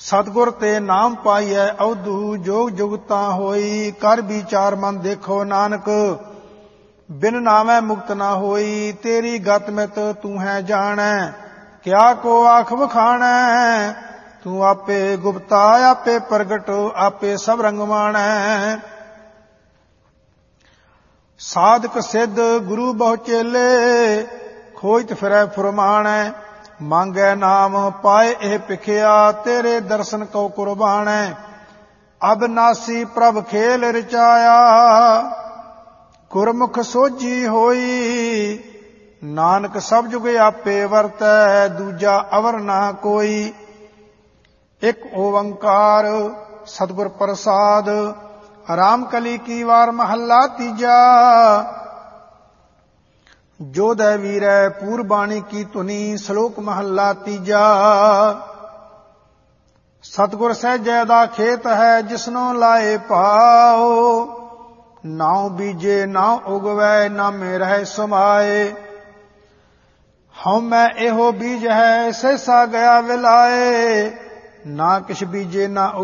ਸਤਿਗੁਰ ਤੇ ਨਾਮ ਪਾਈਐ ਅਵਧੂ ਜੋਗ ਜੁਗਤਾ ਹੋਈ। ਕਰ ਵਿਚਾਰ ਮਨ ਦੇਖੋ ਨਾਨਕ ਬਿਨ ਨਾਮੈ ਮੁਕਤ ਨਾ ਹੋਈ। ਤੇਰੀ ਗਤ ਮਿਤ ਤੂੰ ਹੈ ਜਾਣੈ ਕਿਆ ਕੋ ਆਖ ਵਖਾਣੈ। ਤੂੰ ਆਪੇ ਗੁਪਤਾ ਆਪੇ ਪ੍ਰਗਟ ਆਪੇ ਸਭ ਰੰਗ ਮਾਣੈ। ਸਾਧਕ ਸਿੱਧ ਗੁਰੂ ਬਹੁ ਚੇਲੇ ਖੋਜਤ ਫਿਰੈ ਫੁਰਮਾਣੈ। ਮੰਗੈ ਨਾਮ ਪਾਏ ਇਹ ਭਿਖਿਆ ਤੇਰੇ ਦਰਸ਼ਨ ਕਉ ਕੁਰਬਾਨੈ। ਅਬਨਾਸੀ ਪ੍ਰਭ ਖੇਲ ਰਚਾਇਆ ਗੁਰਮੁਖ ਸੋਝੀ ਹੋਈ। ਨਾਨਕ ਸਭ ਜੁਗ ਆਪੇ ਵਰਤੈ ਦੂਜਾ ਅਵਰ ਨਾ ਕੋਈ। ਇੱਕ ਓੰਕਾਰ ਸਤਿਗੁਰ ਪ੍ਰਸਾਦ। ਰਾਮ ਕਲੀ ਕੀ ਵਾਰ ਮਹੱਲਾ ਤੀਜਾ। ਜੋਧੈ ਵੀਰੈ ਪੂਰਬਾਣੀ ਕੀ ਧੁਨੀ। ਸ਼ਲੋਕ ਮਹੱਲਾ ਤੀਜਾ। ਸਤਿਗੁਰ ਸਹਿਜੈ ਦਾ ਖੇਤ ਹੈ ਜਿਸਨੋਂ ਲਾਏ ਭਾਉ। ਨਾਉ ਬੀਜੇ ਨਾ ਉਗਵੈ ਨਾਮੇ ਰਹਿ ਸਮਾਏ। ਹਉਮੈ ਇਹੋ ਬੀਜ ਹੈ ਸਹਿਸਾ ਗਿਆ ਵਿਲਾਏ। ਨਾ ਕਿਛ ਬੀਜੇ ਨਾ